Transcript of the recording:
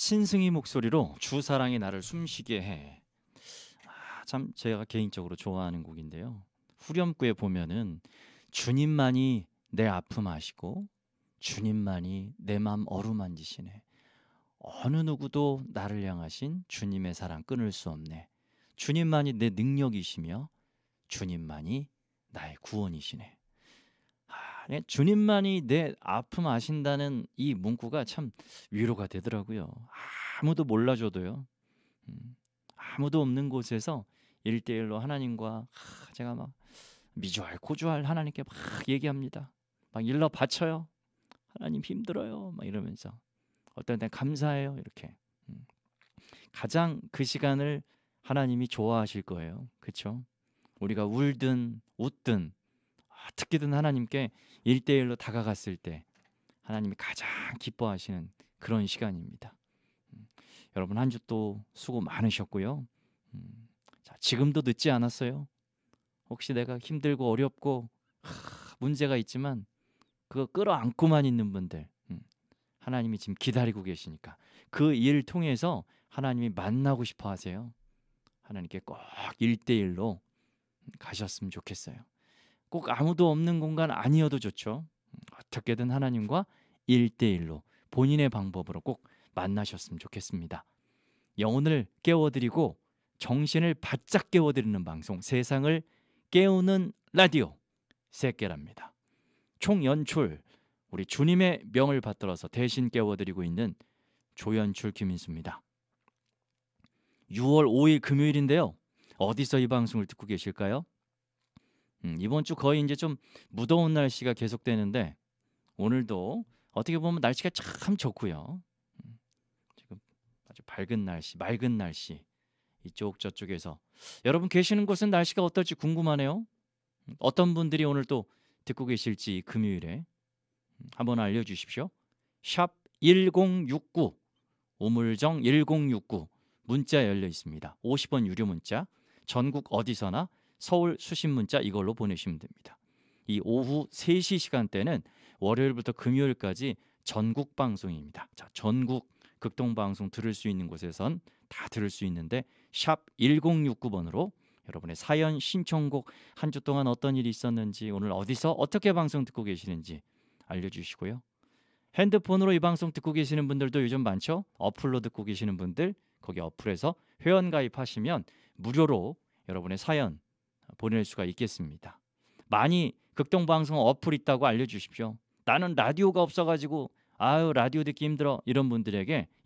신승희 목소리로 주사랑이 나를 숨쉬게 해. 참 제가 개인적으로 좋아하는 곡인데요. 후렴구에 보면은 주님만이 내 아픔 아시고 주님만이 내 맘 어루만지시네. 어느 누구도 나를 향하신 주님의 사랑 끊을 수 없네. 주님만이 내 능력이시며 주님만이 나의 구원이시네. 네, 주님만이 내 아픔 아신다는 이 문구가 참 위로가 되더라고요. 아무도 몰라줘도요. 아무도 없는 곳에서 1대1로 하나님과 제가 막 미주알 고주알 하나님께 막 얘기합니다. 막 일러 바쳐요. 하나님 힘들어요. 막 이러면서 어떨 땐 감사해요. 이렇게 가장 그 시간을 하나님이 좋아하실 거예요. 그렇죠? 우리가 울든 웃든 어떻게든 하나님께 1대1로 다가갔을 때 하나님이 가장 기뻐하시는 그런 시간입니다. 여러분 한 주 또 수고 많으셨고요. 자, 지금도 늦지 않았어요. 혹시 내가 힘들고 어렵고 문제가 있지만 그거 끌어안고만 있는 분들 하나님이 지금 기다리고 계시니까 그 일 통해서 하나님이 만나고 싶어 하세요. 하나님께 꼭 1대1로 가셨으면 좋겠어요. 꼭 아무도 없는 공간 아니어도 좋죠. 어떻게든 하나님과 1대1로 본인의 방법으로 꼭 만나셨으면 좋겠습니다. 영혼을 깨워드리고 정신을 바짝 깨워드리는 방송, 세상을 깨우는 라디오 새깨랍니다. 총 연출 우리 주님의 명을 받들어서 대신 깨워드리고 있는 조연출 김인수입니다. 6월 5일 금요일인데요. 어디서 이 방송을 듣고 계실까요? 이번 주 거의 이제 좀 무더운 날씨가 계속되는데 오늘도 어떻게 보면 날씨가 참 좋고요. 지금 아주 밝은 날씨, 맑은 날씨 이쪽 저쪽에서 여러분 계시는 곳은 날씨가 어떨지 궁금하네요. 어떤 분들이 오늘 또 듣고 계실지 금요일에 한번 알려주십시오. 샵 1069 우물정 1069 문자 열려 있습니다. 50원 유료 문자 전국 어디서나 서울 수신 문자 이걸로 보내시면 됩니다. 이 오후 3시 시간대는 월요일부터 금요일까지 전국 방송입니다. 자, 전국 극동방송 들을 수 있는 곳에선 다 들을 수 있는데 샵 1069번으로 여러분의 사연 신청곡 한 주 동안 어떤 일이 있었는지 오늘 어디서 어떻게 방송 듣고 계시는지 알려주시고요. 핸드폰으로 이 방송 듣고 계시는 분들도 요즘 많죠? 어플로 듣고 계시는 분들 거기 어플에서 회원 가입하시면 무료로 여러분의 사연 보낼 수가 있겠습니다. 많이 극동방송 어플 있다고 알려주십시오. 나는 라디오가 없어가지고 아유 라디오 듣기 힘들어 이런 분들에게